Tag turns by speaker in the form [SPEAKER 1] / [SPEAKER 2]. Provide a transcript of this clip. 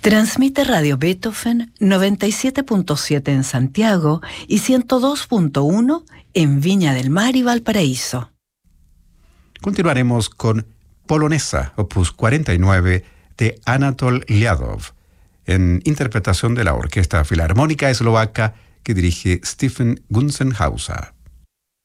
[SPEAKER 1] Transmite Radio Beethoven 97.7 en Santiago y 102.1 en Viña del Mar y Valparaíso.
[SPEAKER 2] Continuaremos con Polonesa, opus 49 de Anatol Liadov, en interpretación de la Orquesta Filarmónica Eslovaca que dirige Stefan Gunzenhauser.